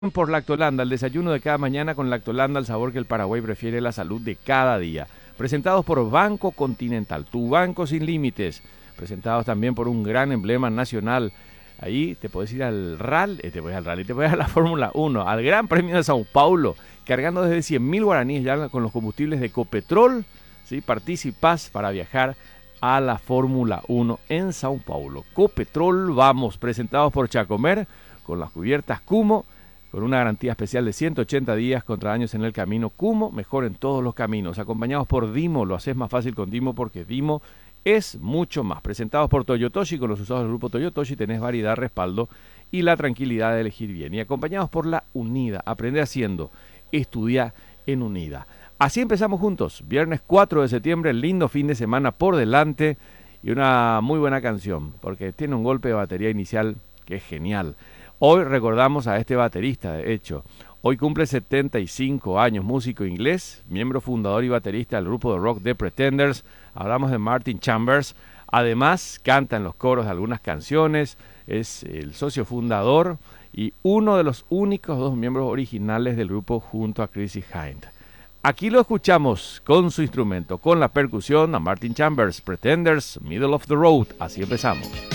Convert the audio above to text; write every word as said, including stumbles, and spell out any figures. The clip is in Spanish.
Por Lactolanda, el desayuno de cada mañana con Lactolanda, el sabor que el Paraguay prefiere, la salud de cada día. Presentados por Banco Continental, tu banco sin límites. Presentados también por un gran emblema nacional. Ahí te puedes ir al rally, te puedes al rally, te puedes a la Fórmula uno, al Gran Premio de Sao Paulo, cargando desde cien mil guaraníes ya con los combustibles de Copetrol. ¿Sí? Participás para viajar a la Fórmula uno en Sao Paulo. Copetrol, vamos, presentados por Chacomer, con las cubiertas Cumo, con una garantía especial de ciento ochenta días contra daños en el camino. Cumo, mejor en todos los caminos. Acompañados por Dimo, lo haces más fácil con Dimo porque Dimo es mucho más. Presentados por Toyotoshi, con los usados del grupo Toyotoshi tenés variedad, respaldo y la tranquilidad de elegir bien. Y acompañados por La Unida, aprende haciendo, estudia en Unida. Así empezamos juntos, viernes cuatro de septiembre, lindo fin de semana por delante y una muy buena canción, porque tiene un golpe de batería inicial que es genial. Hoy recordamos a este baterista, de hecho. Hoy cumple setenta y cinco años, músico inglés, miembro fundador y baterista del grupo de rock The Pretenders. Hablamos de Martin Chambers. Además, canta en los coros de algunas canciones, es el socio fundador y uno de los únicos dos miembros originales del grupo junto a Chrissy Hind. Aquí lo escuchamos con su instrumento, con la percusión, a Martin Chambers, Pretenders, Middle of the Road. Así empezamos.